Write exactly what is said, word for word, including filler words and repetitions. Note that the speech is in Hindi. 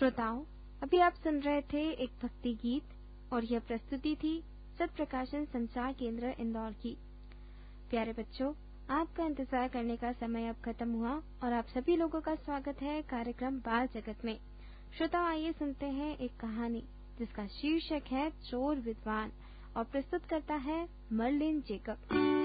श्रोताओं, अभी आप सुन रहे थे एक भक्ति गीत और यह प्रस्तुति थी सत प्रकाशन संचार केंद्र इंदौर की। प्यारे बच्चों, आपका इंतजार करने का समय अब खत्म हुआ और आप सभी लोगों का स्वागत है कार्यक्रम बाल जगत में। श्रोताओं, आइए सुनते हैं एक कहानी जिसका शीर्षक है चोर विद्वान और प्रस्तुत करता है मर्लिन जेकब।